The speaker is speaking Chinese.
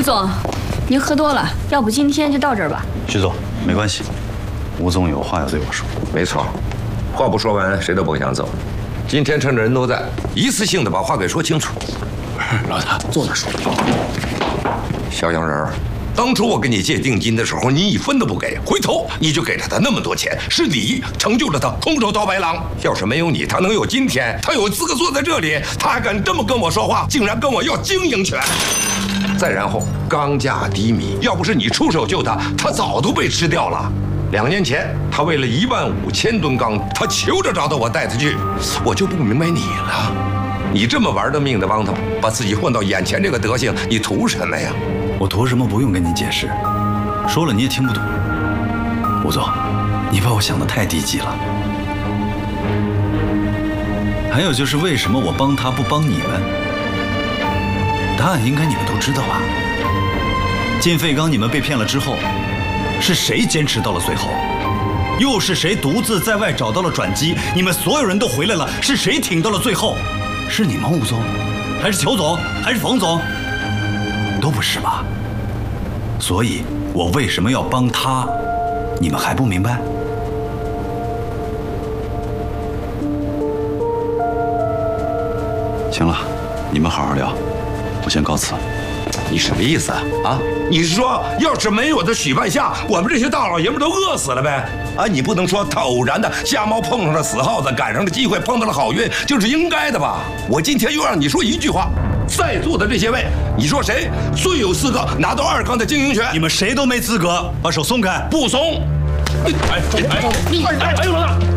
总，您喝多了，要不今天就到这儿吧？ 徐总，没关系，吴总有话要对我说。 没错，话不说完，谁都不想走。今天趁着人都在，一次性的把话给说清楚。 老大，坐那说。 小洋人儿，当初我跟你借定金的时候，你一分都不给，回头你就给了他那么多钱，是你成就了他空手套白狼。要是没有你，他能有今天？他有资格坐在这里？他还敢这么跟我说话，竟然跟我要经营权。再然后，钢价低迷，要不是你出手救他，他早都被吃掉了。2年前，他为了15000吨钢，他求着找到我带他去，我就不明白你了。你这么玩的命的帮他，把自己混到眼前这个德行，你图什么呀？ 我图什么不用跟你解释，说了你也听不懂。吴总，你把我想得太低级了。还有就是为什么我帮他不帮你们？答案应该你们都知道吧？进废钢你们被骗了之后，是谁坚持到了最后？又是谁独自在外找到了转机？你们所有人都回来了，是谁挺到了最后？是你吗，吴总？还是裘总？还是冯总？都不是吧？所以，我为什么要帮他？你们还不明白？行了，你们好好聊，我先告辞。 你什么意思啊？你是说，要是没有他许半夏，我们这些大老爷们都饿死了呗？啊，你不能说他偶然的瞎猫碰上了死耗子，赶上了机会，碰到了好运，就是应该的吧？我今天又让你说一句话，在座的这些位，你说谁最有资格拿到2钢的经营权？ 你们谁都没资格，把手松开！ 不松！ 哎，老大。